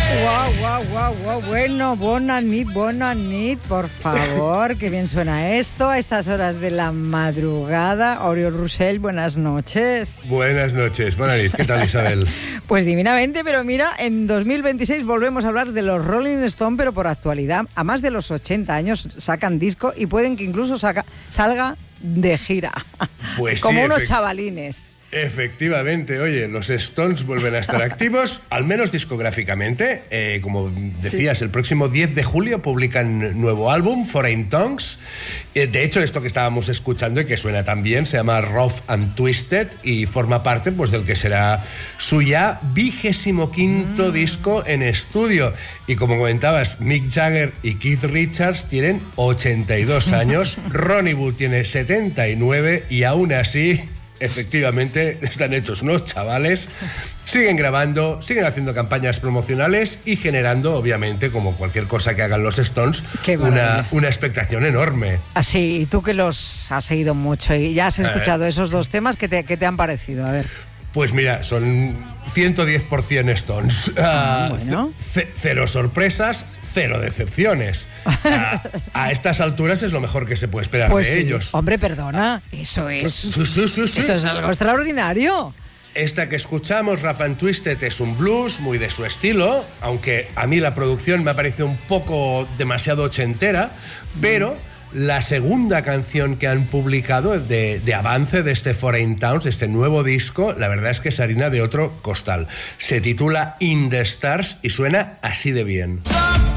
Guau. Bueno, bona nit, por favor. Qué bien suena esto a estas horas de la madrugada. Oriol Rosell, buenas noches. Buenas noches, buenas noches. ¿Qué tal, Isabel? Pues divinamente, pero mira, en 2026 volvemos a hablar de los Rolling Stone, pero por actualidad. A más de los 80 años sacan disco y pueden que incluso salga de gira. Pues como sí, unos chavalines. Efectivamente, oye, los Stones vuelven a estar activos, al menos discográficamente. Como decías, el próximo 10 de julio publican nuevo álbum, Foreign Tongues. De hecho, esto que estábamos escuchando y que suena tan bien se llama Rough and Twisted y forma parte pues del que será su ya 25º disco en estudio. Y como comentabas, Mick Jagger y Keith Richards tienen 82 años, Ronnie Wood tiene 79 y aún así... Efectivamente, están hechos unos chavales, siguen grabando, siguen haciendo campañas promocionales y generando, obviamente, como cualquier cosa que hagan los Stones, una expectación enorme. Así, y tú que los has seguido mucho y ya has escuchado esos dos temas, ¿qué te han parecido? A ver. Pues mira, son 110% Stones. Bueno. Cero sorpresas, cero decepciones. A estas alturas es lo mejor que se puede esperar pues de sí. ellos. Hombre, perdona, eso es... Sí. Eso es algo extraordinario. Esta que escuchamos, Rough and Twisted, es un blues muy de su estilo, aunque a mí la producción me ha parecido un poco demasiado ochentera, pero... La segunda canción que han publicado de avance de este Foreign Tongues, este nuevo disco, la verdad es que es harina de otro costal. Se titula In the Stars y suena así de bien.